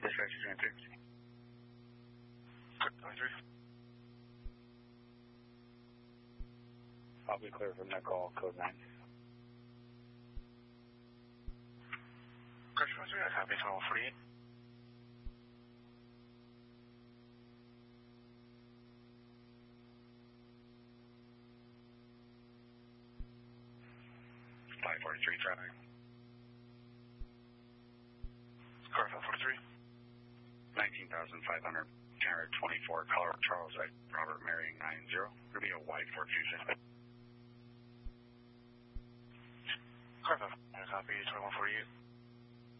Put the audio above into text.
Dispatch 223. Code 23. I'll be clear from that call, code 9. Code 23, I copy 1248. Flight 43 traffic. Car 43. 19,500. Carrier 24, Colorado Charles at Robert Mary 90. It'll be a white Ford Fusion. Car 5, I copy 2148.